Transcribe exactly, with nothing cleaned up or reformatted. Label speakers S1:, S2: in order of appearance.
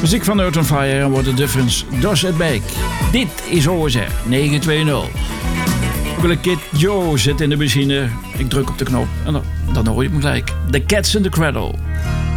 S1: Muziek van Earth on Fire en What a Difference Does It Make. Dit is O S R negen twee nul. Kid Joe zit in de machine. Ik druk op de knop en dan, dan hoor je hem gelijk. The Cats in the Cradle.